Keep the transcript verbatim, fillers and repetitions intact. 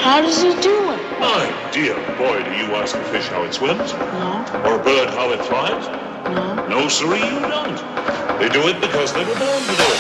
How does it do it? My dear boy, do you ask a fish how it swims? No. Or a bird how it flies? No. No, siree, you don't. They do it because they were born to do it.